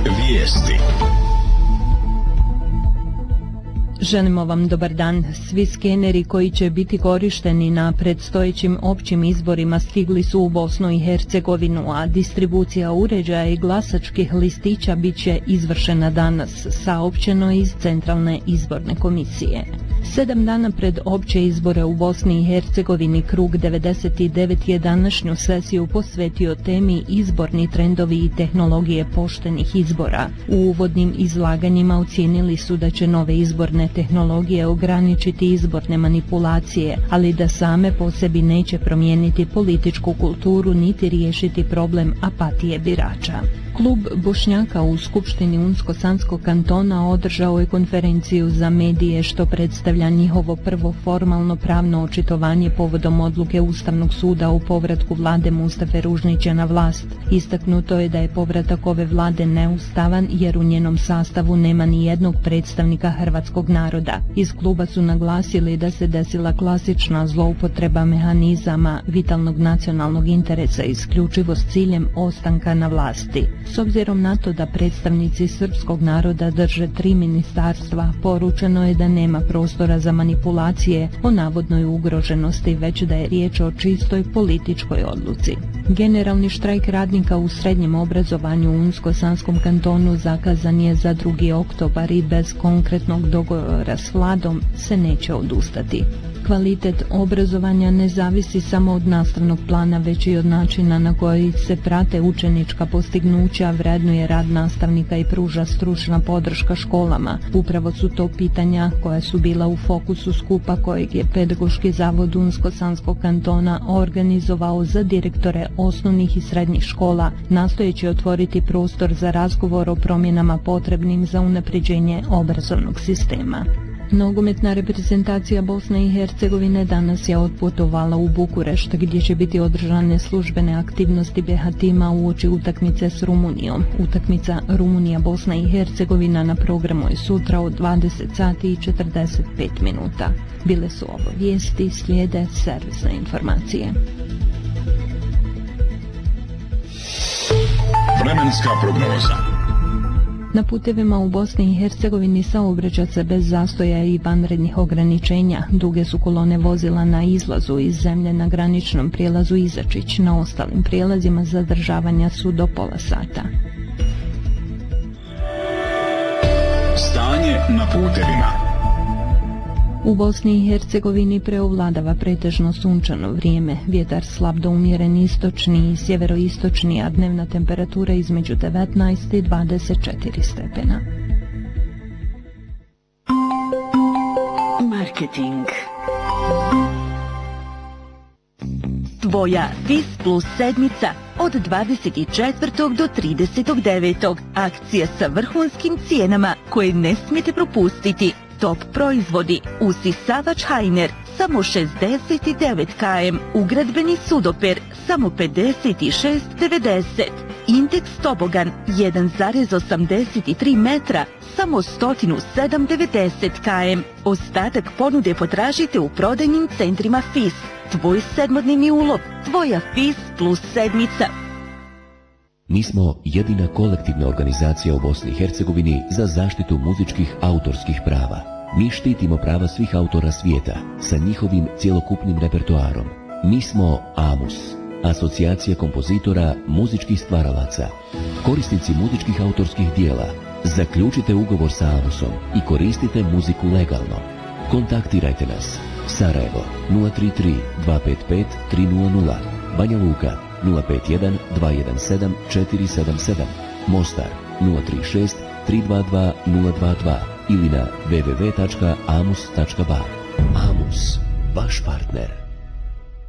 Vijesti. Želimo vam dobar dan. Svi skeneri koji će biti korišteni na predstojećim općim izborima stigli su u Bosnu i Hercegovinu, a distribucija uređaja i glasačkih listića bit će izvršena danas, saopćeno iz Centralne izborne komisije. 7 dana pred opće izbore u Bosni i Hercegovini Krug 99 je današnju sesiju posvetio temi izborni trendovi i tehnologije poštenih izbora. U uvodnim izlaganjima ocijenili su da će nove izborne tehnologije ograničiti izborne manipulacije, ali da same po sebi neće promijeniti političku kulturu niti riješiti problem apatije birača. Klub Bošnjaka u Skupštini Unsko-Sanskog kantona održao je konferenciju za medije što predstavlja njihovo prvo formalno pravno očitovanje povodom odluke Ustavnog suda o povratku vlade Mustafe Ružnića na vlast. Istaknuto je da je povratak ove vlade neustavan jer u njenom sastavu nema ni jednog predstavnika hrvatskog naroda. Iz kluba su naglasili da se desila klasična zloupotreba mehanizama vitalnog nacionalnog interesa isključivo s ciljem ostanka na vlasti. S obzirom na to da predstavnici srpskog naroda drže 3 ministarstva, poručeno je da nema prostora za manipulacije o navodnoj ugroženosti, već da je riječ o čistoj političkoj odluci. Generalni štrajk radnika u srednjem obrazovanju u Unsko-Sanskom kantonu zakazan je za 2. oktobar i bez konkretnog dogovora s vladom se neće odustati. Kvalitet obrazovanja ne zavisi samo od nastavnog plana, već i od načina na koji se prate učenička postignuća, vrednuje rad nastavnika i pruža stručna podrška školama. Upravo su to pitanja koja su bila u fokusu skupa kojeg je Pedagoški zavod Unsko-Sanskog kantona organizovao za direktore osnovnih i srednjih škola, nastojeći otvoriti prostor za razgovor o promjenama potrebnim za unapređenje obrazovnog sistema. Nogometna reprezentacija Bosne i Hercegovine danas je otputovala u Bukurešt gdje će biti održane službene aktivnosti BH tima uoči utakmice s Rumunijom. Utakmica Rumunija-Bosna i Hercegovina na programu je sutra od 20 sati i 45 minuta. Bile su ovo vijesti, slijede servisne informacije. Vremenska prognoza. Na putevima u Bosni i Hercegovini saobraća se bez zastoja i vanrednih ograničenja. Duge su kolone vozila na izlazu iz zemlje na graničnom prijelazu Izačić. Na ostalim prijelazima zadržavanja su do pola sata. Stanje na putevima. U Bosni i Hercegovini preovladava pretežno sunčano vrijeme, vjetar slab do umjeren istočni i sjeveroistočni, a dnevna temperatura između 19 i 24 stepena. Marketing. Tvoja FIS Plus sedmica od 24. do 39. Akcija sa vrhunskim cijenama koje ne smijete propustiti. Top proizvodi: usisavač Hainer samo 69 km, ugradbeni sudoper samo 56,90, Indeks Tobogan 1,83 metra samo 107,90 km. Ostatak ponude potražite u prodajnim centrima FIS. Tvoj sedmodnevni ulov, tvoja FIS Plus sedmica. Mi smo jedina kolektivna organizacija u Bosni i Hercegovini za zaštitu muzičkih autorskih prava. Mi štitimo prava svih autora svijeta sa njihovim cjelokupnim repertoarom. Mi smo AMUS, Asocijacija kompozitora muzičkih stvaralaca. Korisnici muzičkih autorskih dijela, zaključite ugovor sa AMUSom i koristite muziku legalno. Kontaktirajte nas. Sarajevo 033 255 300, Banja Luka 051 217 477, Mostar 036 322 022 ili na www.amus.ba. AMUS, vaš partner.